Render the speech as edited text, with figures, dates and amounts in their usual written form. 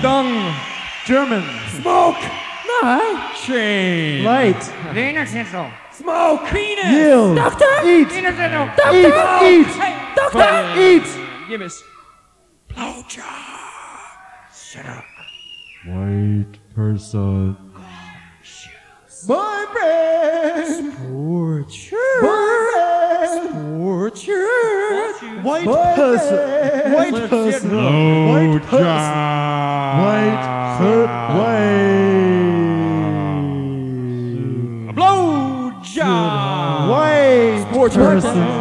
Dung. German. Smoke. Nein. Chain. Light. Venus Central. Smoke. Penis. Yield. Doctor. Eat. Venus Central. Eat. Doctor. Eat. Give us. Blowjob. Shut up. White person. Boyfriend. Torture. Boyfriend. Torture. White person. White person. White person. White Blowjob. White person.